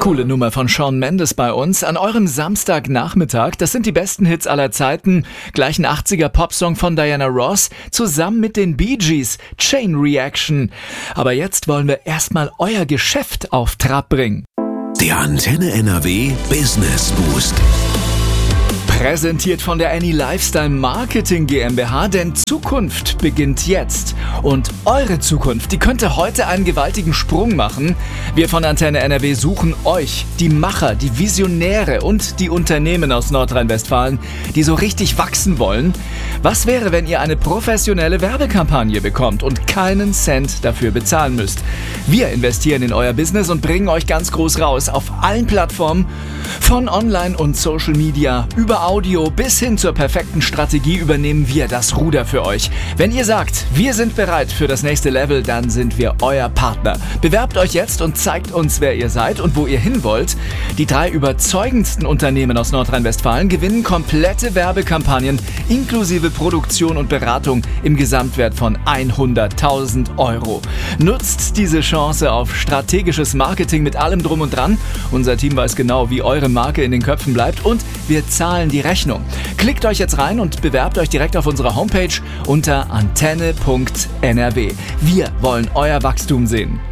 Coole Nummer von Shawn Mendes bei uns an eurem Samstagnachmittag. Das sind die besten Hits aller Zeiten. Gleich ein 80er-Popsong von Diana Ross zusammen mit den Bee Gees. Chain Reaction. Aber jetzt wollen wir erstmal euer Geschäft auf Trab bringen. Der Antenne NRW Business Boost. Präsentiert von der Any Lifestyle Marketing GmbH, denn Zukunft beginnt jetzt. Und eure Zukunft, die könnte heute einen gewaltigen Sprung machen. Wir von Antenne NRW suchen euch, die Macher, die Visionäre und die Unternehmen aus Nordrhein-Westfalen, die so richtig wachsen wollen. Was wäre, wenn ihr eine professionelle Werbekampagne bekommt und keinen Cent dafür bezahlen müsst? Wir investieren in euer Business und bringen euch ganz groß raus auf allen Plattformen, von Online und Social Media über Audio bis hin zur perfekten Strategie übernehmen wir das Ruder für euch. Wenn ihr sagt, wir sind bereit für das nächste Level, dann sind wir euer Partner. Bewerbt euch jetzt und zeigt uns, wer ihr seid und wo ihr hin wollt. Die 3 überzeugendsten Unternehmen aus Nordrhein-Westfalen gewinnen komplette Werbekampagnen inklusive Produktion und Beratung im Gesamtwert von 100.000 €. Nutzt diese Chance auf strategisches Marketing mit allem Drum und Dran. Unser Team weiß genau, wie eure Marke in den Köpfen bleibt und wir zahlen die Rechnung. Klickt euch jetzt rein und bewerbt euch direkt auf unserer Homepage unter antenne.nrw. Wir wollen euer Wachstum sehen.